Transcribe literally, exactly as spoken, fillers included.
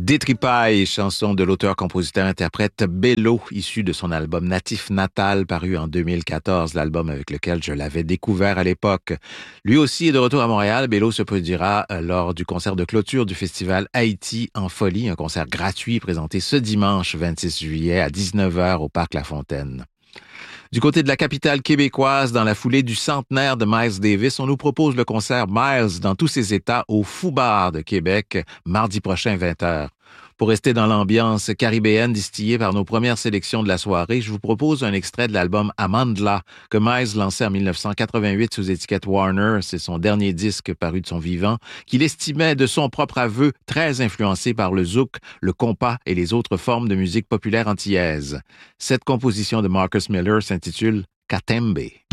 Détripaille, chanson de l'auteur-compositeur-interprète Bello, issue de son album Natif Natal, paru en deux mille quatorze, l'album avec lequel je l'avais découvert à l'époque. Lui aussi est de retour à Montréal. Bello se produira lors du concert de clôture du festival Haïti en folie, un concert gratuit présenté ce dimanche vingt-six juillet à dix-neuf heures au Parc La Fontaine. Du côté de la capitale québécoise, dans la foulée du centenaire de Miles Davis, on nous propose le concert Miles dans tous ses états au Fou Bar de Québec, mardi prochain vingt heures. Pour rester dans l'ambiance caribéenne distillée par nos premières sélections de la soirée, je vous propose un extrait de l'album Amandla que Miles lançait en dix-neuf cent quatre-vingt-huit sous étiquette Warner. C'est son dernier disque paru de son vivant, qu'il estimait de son propre aveu très influencé par le zouk, le compas et les autres formes de musique populaire antillaise. Cette composition de Marcus Miller s'intitule Katembe.